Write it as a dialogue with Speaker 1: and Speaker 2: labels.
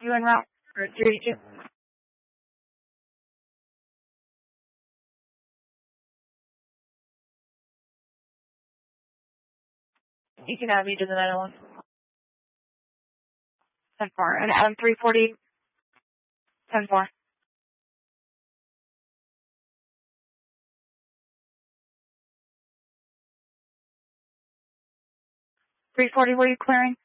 Speaker 1: You en route for 382? You can have you to the 901. 10-4. And Adam 340, 10-4. 340, were you clearing?